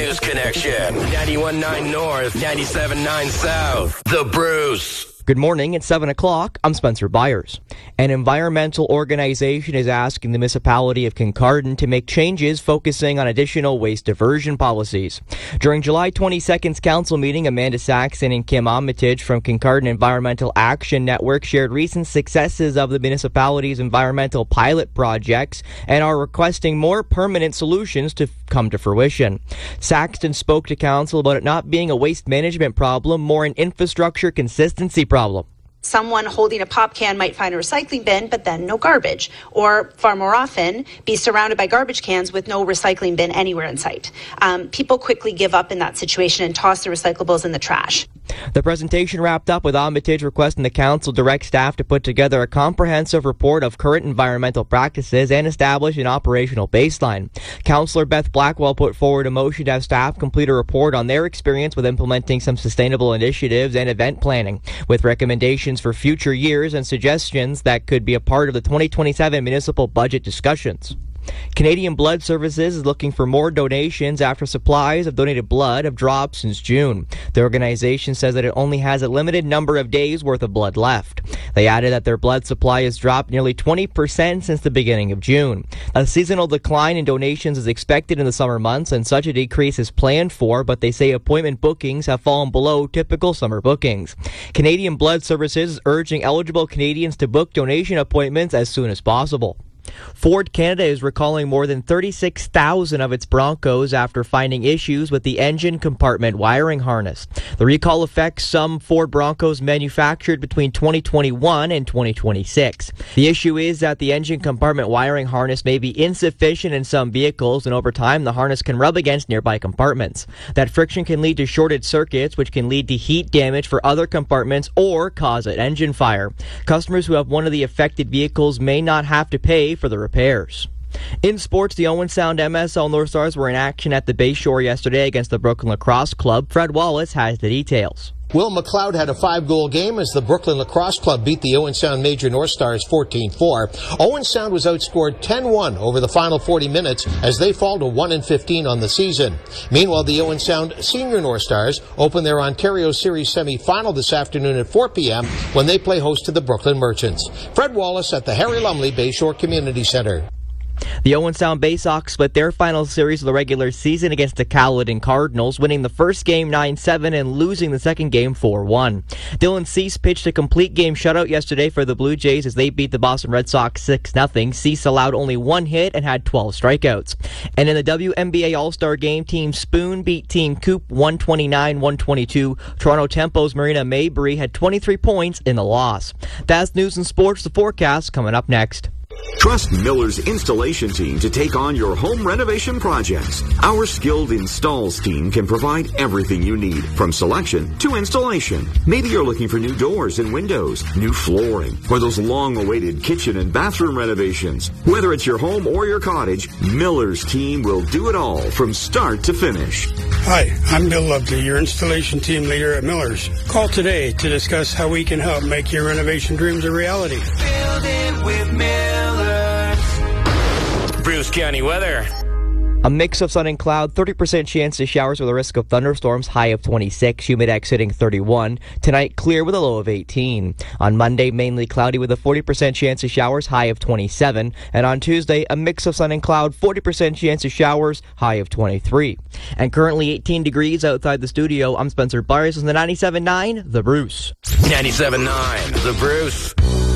News Connection. 91.9 North, 97.9 South. The Bruce. Good morning. It's 7 o'clock. I'm Spencer Byers. An environmental organization is asking the municipality of Kincardine to make changes focusing on additional waste diversion policies. During July 22nd's council meeting, Amanda Saxon and Kim Armitage from Kincardine Environmental Action Network shared recent successes of the municipality's environmental pilot projects and are requesting more permanent solutions to come to fruition. Saxton spoke to council about it not being a waste management problem, more an infrastructure consistency problem. Someone holding a pop can might find a recycling bin, but then no garbage. Or, far more often, be surrounded by garbage cans with no recycling bin anywhere in sight. People quickly give up in that situation and toss their recyclables in the trash. The presentation wrapped up with Armitage requesting the council direct staff to put together a comprehensive report of current environmental practices and establish an operational baseline. Councillor Beth Blackwell put forward a motion to have staff complete a report on their experience with implementing some sustainable initiatives and event planning, with recommendations for future years and suggestions that could be a part of the 2027 municipal budget discussions. Canadian Blood Services is looking for more donations after supplies of donated blood have dropped since June. The organization says that it only has a limited number of days worth of blood left. They added that their blood supply has dropped nearly 20% since the beginning of June. A seasonal decline in donations is expected in the summer months, and such a decrease is planned for, but they say appointment bookings have fallen below typical summer bookings. Canadian Blood Services is urging eligible Canadians to book donation appointments as soon as possible. Ford Canada is recalling more than 36,000 of its Broncos after finding issues with the engine compartment wiring harness. The recall affects some Ford Broncos manufactured between 2021 and 2026. The issue is that the engine compartment wiring harness may be insufficient in some vehicles, and over time the harness can rub against nearby compartments. That friction can lead to shorted circuits, which can lead to heat damage for other compartments or cause an engine fire. Customers who have one of the affected vehicles may not have to pay for the repairs. In sports, the Owen Sound MSL North Stars were in action at the Bayshore yesterday against the Brooklyn Lacrosse Club. Fred Wallace has the details. Will McLeod had a 5-goal game as the Brooklyn Lacrosse Club beat the Owen Sound Major North Stars 14-4. Owen Sound was outscored 10-1 over the final 40 minutes as they fall to 1-15 on the season. Meanwhile, the Owen Sound Senior North Stars open their Ontario Series semi-final this afternoon at 4 p.m. when they play host to the Brooklyn Merchants. Fred Wallace at the Harry Lumley Bayshore Community Center. The Owen Sound Bay Sox split their final series of the regular season against the Caledon Cardinals, winning the first game 9-7 and losing the second game 4-1. Dylan Cease pitched a complete game shutout yesterday for the Blue Jays as they beat the Boston Red Sox 6-0. Cease allowed only one hit and had 12 strikeouts. And in the WNBA All-Star Game, Team Spoon beat Team Coop 129-122. Toronto Tempo's Marina Maybury had 23 points in the loss. That's news and sports. The forecast coming up next. Trust Miller's installation team to take on your home renovation projects. Our skilled installs team can provide everything you need, from selection to installation. Maybe you're looking for new doors and windows, new flooring, or those long-awaited kitchen and bathroom renovations. Whether it's your home or your cottage, Miller's team will do it all from start to finish. Hi, I'm Bill Loveley, your installation team leader at Miller's. Call today to discuss how we can help make your renovation dreams a reality. Build it with Miller's. Bruce County weather. A mix of sun and cloud, 30% chance of showers with a risk of thunderstorms, high of 26, humidex hitting 31. Tonight, clear with a low of 18. On Monday, mainly cloudy with a 40% chance of showers, high of 27. And on Tuesday, a mix of sun and cloud, 40% chance of showers, high of 23. And currently 18 degrees outside the studio. I'm Spencer Byers on the 97.9, The Bruce. 97.9, The Bruce.